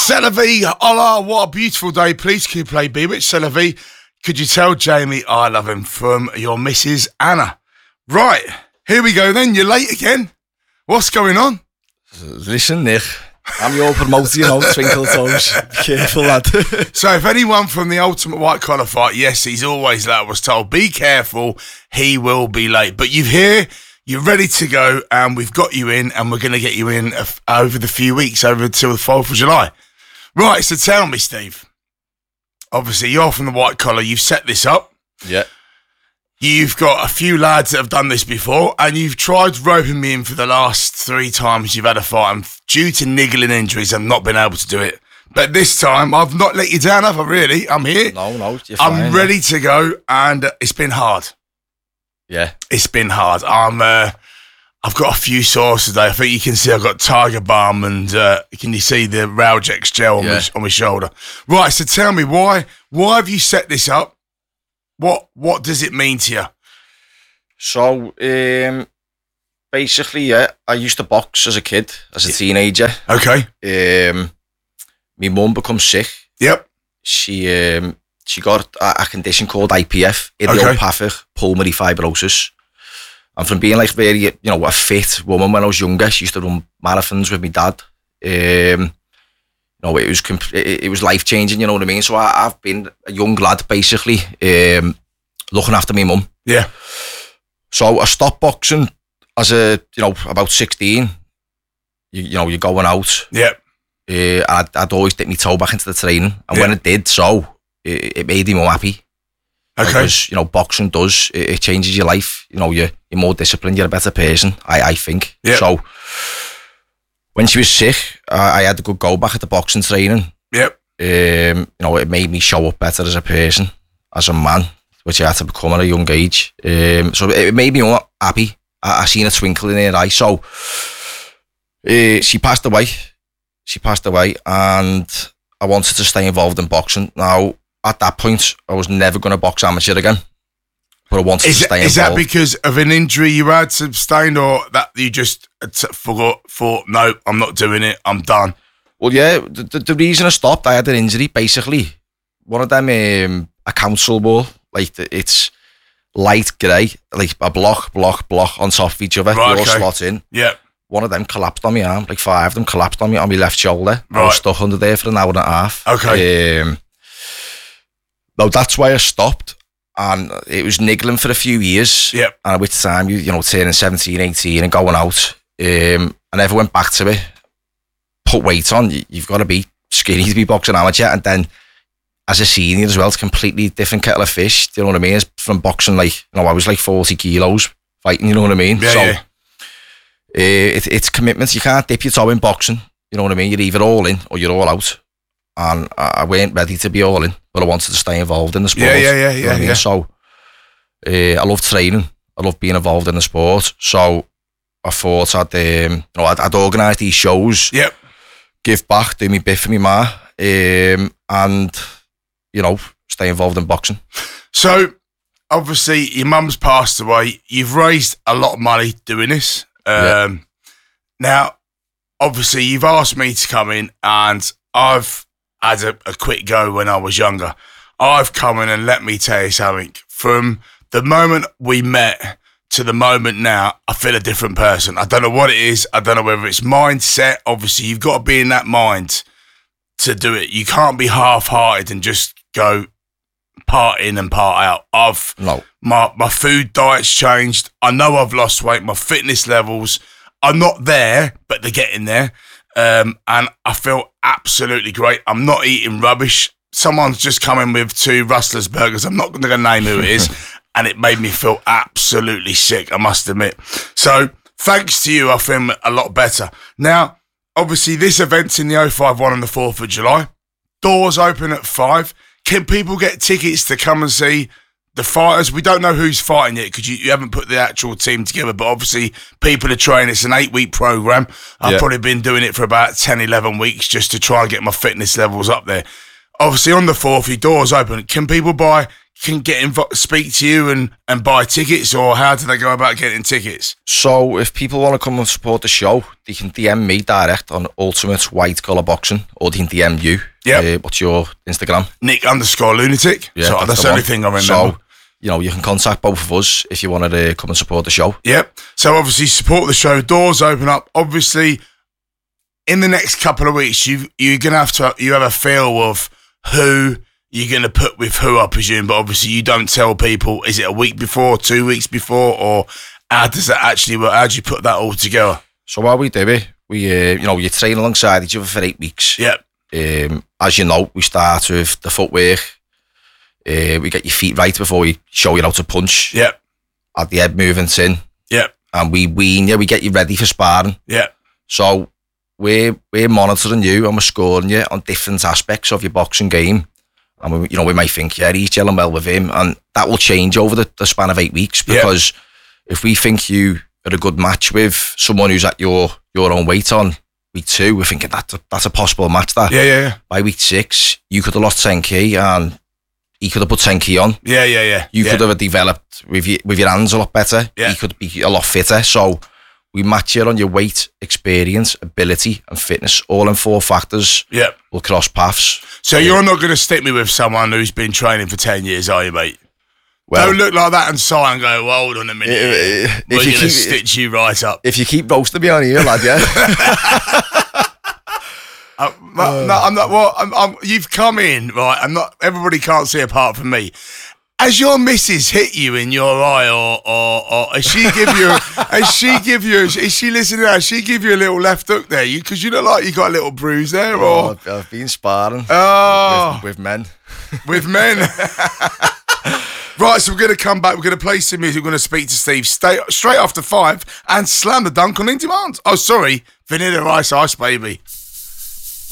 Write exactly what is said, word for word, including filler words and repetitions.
C'est la vie. Allah, what a beautiful day. Please can you play Bewitched? C'est la vie. Could you tell Jamie I love him from your Missus Anna? Right, here we go then. You're late again. What's going on? Listen, Nick, I'm your promoter, you know, Twinkle Toes. Be careful, lad. So if anyone from the Ultimate White Collar Fight, yes, he's always late. I was told, be careful, he will be late. But you're here, you're ready to go, and we've got you in, and we're going to get you in over the few weeks, over until the fourth of July. Right, so tell me, Steve. Obviously, you're from the White Collar. You've set this up. Yeah. You've got a few lads that have done this before, and you've tried roping me in for the last three times you've had a fight. And due to niggling injuries, I've not been able to do it. But this time, I've not let you down, have I really? I'm here. No, no, you're I'm fine, ready yeah. to go, and uh, it's been hard. Yeah. It's been hard. I'm, uh, I've got a few sores today. I think you can see I've got Tiger Balm, and uh, can you see the Ralgex gel on, Yeah. my, on my shoulder? Right, so tell me, why Why have you set this up? What What does it mean to you? So, um, basically, yeah, I used to box as a kid, as a teenager. Okay. Um, my mum becomes sick. Yep. She um, she got a, a condition called I P F, idiopathic pulmonary fibrosis. And from being like very, you know, a fit woman when I was younger, she used to run marathons with my dad. Um, you know, it was comp- it, it was life changing. You know what I mean? So I, I've been a young lad, basically, um, looking after my mum. Yeah. So I stopped boxing as a, you know, about sixteen. You, you know, you're going out. Yep. Uh, I'd, I'd always dip my toe back into the training. And Yeah. when it did so, it, it made me more happy. Okay. Because, you know, boxing does, it, it changes your life. You know, you're, you're more disciplined, you're a better person, I, I think. Yep. So when she was sick, I, I had a good go back at the boxing training. Yep. Um, you know, it made me show up better as a person, as a man, which I had to become at a young age. Um, so it made me more happy. I, I seen a twinkle in her eye. So uh, she passed away. She passed away, and I wanted to stay involved in boxing. Now, at that point, I was never going to box amateur again, but I wanted Is, to it, stay is that involved. because of an injury you had sustained, or that you just forgot, thought, no, I'm not doing it, I'm done? Well, yeah, the, the, the reason I stopped, I had an injury, basically. One of them, um, a council ball, like the, it's light grey, like a block, block, block on top of each other. Right, they all okay. slot in. Yeah. One of them collapsed on my arm, like five of them collapsed on me on my left shoulder. I Right. was stuck under there for an hour and a half. Okay. Um, no, that's why I stopped. And it was niggling for a few years. Yep. And with time, you, you know, turning seventeen, eighteen and going out. Um, I never went back to it. Put weight on, you, you've got to be skinny to be boxing amateur. And then as a senior as well, it's a completely different kettle of fish. Do you know what I mean? It's from boxing, like, you know, I was like forty kilos fighting, you know what I mean? Yeah, so yeah. Uh, it, it's commitment. You can't dip your toe in boxing. You know what I mean? You're either all in or you're all out. And I, I weren't ready to be all in, but I wanted to stay involved in the sport. Yeah, yeah, yeah, You know yeah, what I mean? yeah. So uh, I love training. I love being involved in the sport. So I thought I'd, um, you know, I'd, I'd organise these shows, Yep. give back, do me bit for me ma, um, and, you know, stay involved in boxing. So, obviously, your mum's passed away. You've raised a lot of money doing this. Um, Yeah. Now, obviously, you've asked me to come in, and I've had a, a quick go when I was younger. I've come in, and let me tell you something. From the moment we met to the moment now, I feel a different person. I don't know what it is. I don't know whether it's mindset. Obviously, you've got to be in that mind to do it. You can't be half-hearted and just go part in and part out. I've No. my my food diet's changed. I know I've lost weight. My fitness levels are not there, but they're getting there. Um, and I feel absolutely great. I'm not eating rubbish. Someone's just come in with two Rustler's burgers. I'm not going to name who it is. And it made me feel absolutely sick, I must admit. So thanks to you, I feel a lot better. Now, obviously, this event's in the oh five one on the fourth of July. Doors open at five. Can people get tickets to come and see the fighters? We don't know who's fighting yet because you, you haven't put the actual team together, but obviously people are training. It's an eight-week program. I've Yeah. probably been doing it for about ten, eleven weeks just to try and get my fitness levels up there. Obviously, on the fourth, your doors open. Can people buy can get invo- speak to you and, and buy tickets, or how do they go about getting tickets? So if people want to come and support the show, they can D M me direct on Ultimate White Collar Boxing, or they can D M you. Yeah. Uh, what's your Instagram? Nick underscore lunatic. Yeah, so that's that's the the only one. thing I remember. So, you know, you can contact both of us if you want to uh, come and support the show. Yep. So obviously support the show. Doors open up. Obviously, in the next couple of weeks, you you're gonna have to you have a feel of who you're gonna put with who, I presume. But obviously, you don't tell people. Is it a week before, two weeks before, or how does that actually work? How do you put that all together? So while we do it, we uh, you know you train alongside each other for eight weeks. Yep. Um, as you know, we start with the footwork. Uh, we get your feet right before we show you how to punch. Yep. Add the head movements in. Yep. And we wean you, we get you ready for sparring. Yep. So we're, we're monitoring you and we're scoring you on different aspects of your boxing game. And we, you know, we might think, yeah, he's gelling well with him. And that will change over the, the span of eight weeks. Because yep. if we think you are a good match with someone who's at your, your own weight on week two, we're thinking that's a, that's a possible match. That yeah, yeah, yeah. By week six, you could have lost ten K and he could have put ten K on. Yeah, yeah, yeah. You yeah. could have developed with your, with your hands a lot better. Yeah. He could be a lot fitter. So we match you on your weight, experience, ability and fitness. All in four factors yeah. will cross paths. So you're not going to stick me with someone who's been training for ten years, are you, mate? Well, don't look like that and sigh and go, well, hold on a minute. If, We're going to stitch you right up. If you keep roasting me on here, lad, yeah. Uh, no, no, I'm not. Well, I'm, I'm, you've come in, right? I'm not. Everybody can't see apart from me. Has your missus hit you in your eye, or, or, or has she give you? has she give you? Is she listening? Has she give you a little left hook there? You because you look like you got a little bruise there, or oh, I've, I've been sparring. Oh, with, with men. With men. Right, so we're going to come back. We're going to play some music. We're going to speak to Steve stay, straight after five and slam the dunk on In Demand. Oh, sorry, Vanilla Ice Ice, baby.